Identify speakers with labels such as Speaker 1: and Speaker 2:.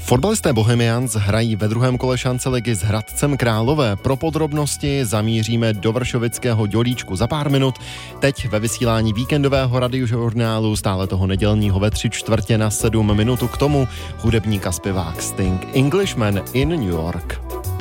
Speaker 1: Fotbalisté Bohemians hrají ve druhém kole šance ligy s Hradcem Králové. Pro podrobnosti zamíříme do vršovického Dělíčku za pár minut. Teď ve vysílání víkendového radiožurnálu, stále toho nedělního ve 6:45 k tomu hudebník a zpěvák Sting, Englishman in New York.